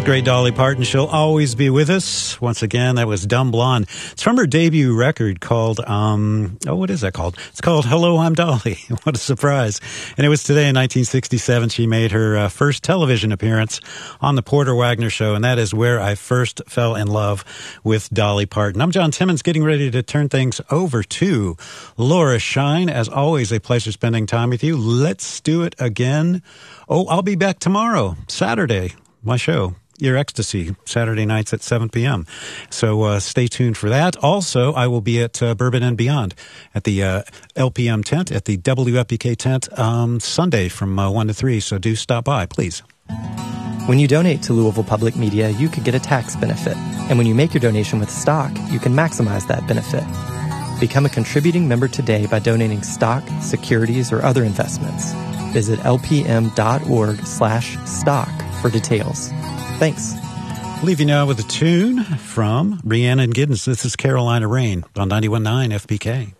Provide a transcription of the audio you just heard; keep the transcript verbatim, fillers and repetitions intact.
great Dolly Parton. She'll always be with us. Once again, that was Dumb Blonde. It's from her debut record called, um, oh, what is that called? It's called Hello, I'm Dolly. What a surprise. And it was today in nineteen sixty-seven she made her uh, first television appearance on the Porter Wagner Show, and that is where I first fell in love with Dolly Parton. I'm John Timmons, getting ready to turn things over to Laura Shine. As always, a pleasure spending time with you. Let's do it again. Oh, I'll be back tomorrow, Saturday, my show, Ear Ecstasy, Saturday nights at seven p.m. So uh, stay tuned for that. Also, I will be at uh, Bourbon and Beyond at the uh, L P M tent, at the W F P K tent um, Sunday from uh, one to three. So do stop by, please. When you donate to Louisville Public Media, you could get a tax benefit. And when you make your donation with stock, you can maximize that benefit. Become a contributing member today by donating stock, securities, or other investments. Visit lpm.org slash stock for details. Thanks. Leave you now with a tune from Rhiannon Giddens. This is Carolina Rain on ninety-one point nine F P K.